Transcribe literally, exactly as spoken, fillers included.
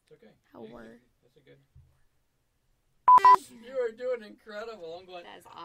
It's okay. How You- were. That's a good. You are doing incredible. I'm going. That is